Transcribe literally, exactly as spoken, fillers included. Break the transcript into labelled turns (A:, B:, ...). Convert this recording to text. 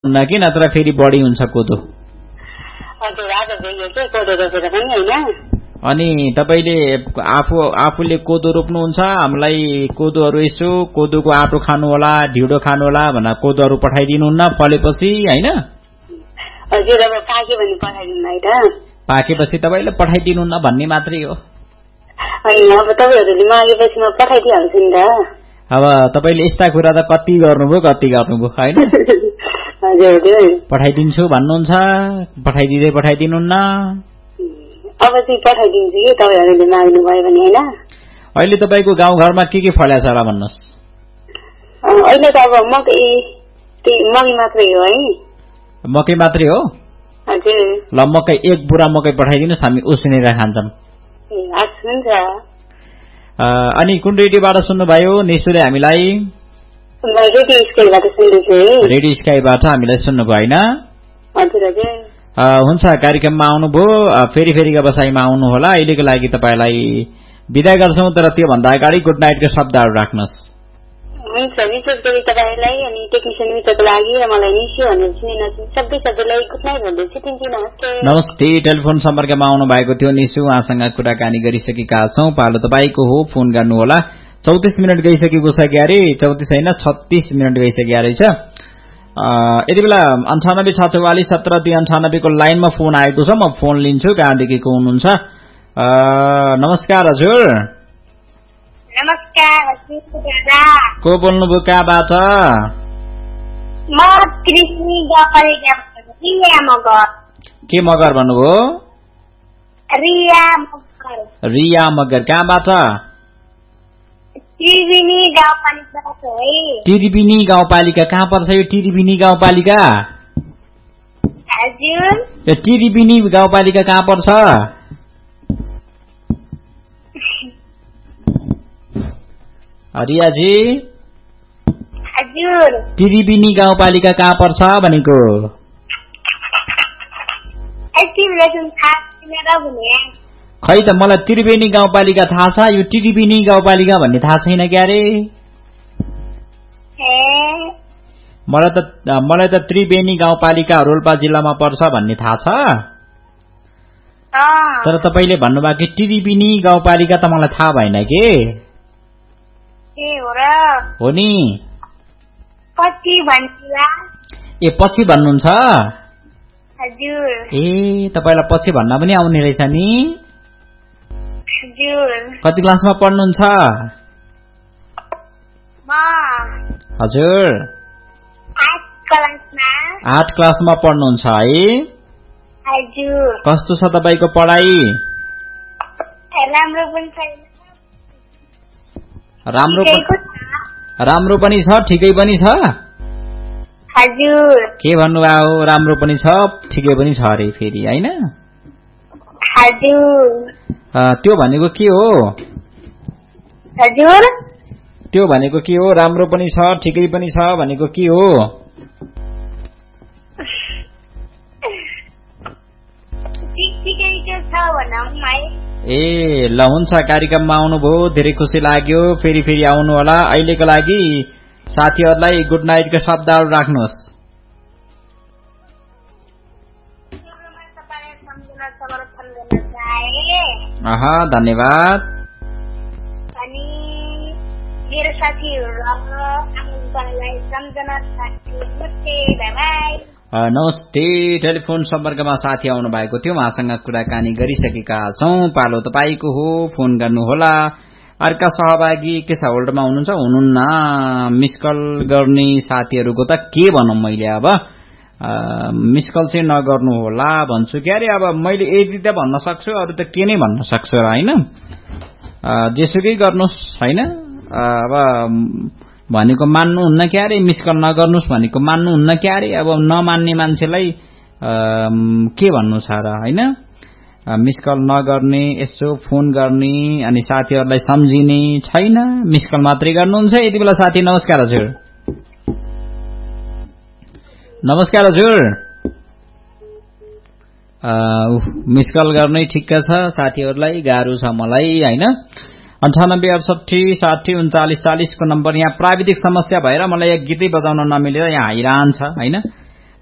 A: हुन्न कि नत्र फेरि बढी हुन्छ कोदो। अनि तपाईले आफू आफूले कोदो रोप्नुहुन्छ, हामीलाई कोदोहरू यसो कोदोको आटो खानु होला, ढिँडो खानु होला भनेर कोदोहरू पठाइदिनुहुन्न फलेपछि हैन?
B: हजुर, अब पाके भने पठाइदिनु है त।
A: पाकेपछि तपाईले पठाइदिनुहुन्न भन्ने मात्रै हो।
B: हैन, अब तपाईहरुले मागेपछि म पठाइदिहाल्छु नि त।
A: अब तपाईले यस्ता कुरा त कति गर्नुभयो कति गर्नुभयो हैन?
B: हजुर हजुर।
A: पठाइदिन्छु भन्नुहुन्छ, पठाइदिँदै पठाइदिनुहुन्न।
B: अब चाहिँ पठाइदिन्छु कि तपाईहरुले माग्नु भयो भने हैन?
A: अहिले तपाईको गाउँ घरमा के के फल्या छ र भन्नुस्?
B: अहिले त अब मकै त्यही मकै मात्रै हो है।
A: मकै मात्रै हो?
B: हजुर।
A: ल मकै एक बुरा मकै पठाइदिनुस्, हामी उसिनेर खान्छौं।
B: ए हुन्छ।
A: अनि कुन रेडियोबाट सुन्नुभयो निशुले हामीलाई?
B: रेडियो स्काईबाट सुन्दैछु है।
A: रेडियो स्काईबाट हामीलाई सुन्नुभयो हैन?
B: हजुर हजुर।
A: हुन्छ, कार्यक्रममा आउनुभयो, फेरि फेरिका बसाइमा आउनु होला। अहिलेको लागि तपाईलाई बिदा गर्छौं, तर त्यो भन्दा अगाडि गुड नाइटको शब्दहरु राख्नुस्।
B: हुन्छ, विशेष गरी तपाईलाई अनि टेक्निशियन मित्रको लागि र मलाई निशु भनेर चिनिन सबै सबैलाई गुड नाइट भन्दैछु। थ्यांक यू, नमस्ते।
A: नमस्ते। टेलिफोन सम्पर्कमा आउनु भएको थियो निशु, उहाँसँग कुराकानी गरिसकेका छौं। पालो तपाईको हो, फोन गर्नु होला। चौतीस मिनट गइसकेको छ क्यारे, चौतीस हैन छत्तीस मिनट गइसकेको रहेछ। यति बेला अन्ठानब्बे छ चौवालिस सत्र दुई अन्ठानब्बे को लाइनमा फोन आएको छ, म फोन लिन्छु। कहाँदेखि को हुनुहुन्छ? नमस्कार हजुर।
C: नमस्कार हजुर दादा।
A: को बोल्नुभयो, कहाँबाट?
C: म त्रिवेणी गाउँपालिकाबाट रिया मगर।
A: के मगर भन्नुभयो?
C: रिया मगर।
A: रिया मगर, कहाँबाट?
C: त्रिवेणी गाउँपालिकाबाट है।
A: त्रिवेणी गाउँपालिका कहाँ पर्छ यो त्रिवेणी गाउँपालिका?
C: हजुर।
A: यो त्रिवेणी गाउँपालिका कहाँ पर्छ? रियाजी।
C: हजुर।
A: त्रिवेणी गाउँपालिका कहाँ पर्छ भनेको? खै त मलाई त्रिवेणी गाउँपालिका थाहा छ, यो त्रिवेणी गाउँपालिका भन्ने थाहा छैन क्यारे। मलाई त मलाई त त्रिवेणी गाउँपालिका रोल्पा जिल्लामा पर्छ भन्ने थाहा छ। तर तपाईले भन्नुभएको त्रिवेणी गाउँपालिका त मलाई थाहा भएन के।
C: ए हो र?
A: हो नि।
C: पछि भन्नुला?
A: ए पछि भन्नुहुन्छ?
C: हजुर।
A: ए तपाईलाई पछि भन्न पनि आउने रहेछ नि?
C: हजुर।
A: कति क्लासमा पढ्नुहुन्छ?
C: म
A: हजुर।
C: आठ क्लासमा।
A: आठ क्लासमा पढ्नुहुन्छ है?
C: हजुर।
A: कस्तो छ तपाईको पढाइ?
C: राम्रो पनि छैन।
A: राम्रो राम्रो पनि छ, ठिकै पनि छ?
C: हजुर।
A: के भन्नुभयो? राम्रो पनि छ, ठिकै पनि छ अरे फेरि हैन?
C: हजुर।
A: त्यो भनेको के हो?
C: हजुर।
A: त्यो भनेको के हो? राम्रो पनि छ, ठिकै पनि छ भनेको के हो?
C: ठिकठिकैको छ भनौं है।
A: ए ल हुन्छ, कार्यक्रममा आउनुभयो, धेरै खुसी लाग्यो। फेरि फेरि आउनु होला। अहिलेको लागि साथीहरुलाई गुड नाइटको शब्दहरु राख्नुस्। आहा, धन्यवाद।
C: अनि मेरो साथीहरु आमालाई सम्झना नमस्ते, बाइ बाइ।
A: नमस्ते। टेलिफोन सम्पर्कमा साथी आउनु भएको थियो, उहाँसँग कुराकानी गरिसकेका छौं। पालो तपाईको हो, फोन गर्नु होला। अर्का सहभागी के छ, होल्डमा हुनुहुन्छ? हुनुहुन्न। मिस कल गर्ने साथीहरुको त के भनौं मैले अब। मिस कल चाहिँ नगर्नु होला भन्छु क्यारे। अब मैले यति त भन्न सक्छु, अरु त के नै भन्न सक्छु हैन? जेसुकै गर्नुस् हैन? अब भनेको मान्नुहुन्न क्यारे, मिस कल नगर्नुस् भनेको मान्नुहुन्न क्यारे। अब नमान्ने मान्छेलाई के भन्नु छ र हैन? मिस कल नगर्ने, यसो फोन गर्ने, अनि साथीहरुलाई सम्झिने छैन, मिस कल मात्रै गर्नुहुन्छ। यति बेला साथी नमस्कार हजुर। नमस्कार हजुर। मिस कल गर्नै ठिक्क छ, साथीहरुलाई गाह्रो छ मलाई हैन? अन्ठानब्बे अडसठी साठी उन्चालिस चालिस को नम्बर। यहाँ प्राविधिक समस्या भएर मलाई एक गीतै बजाउन नमिलेर यहाँ हैरान छ हैन?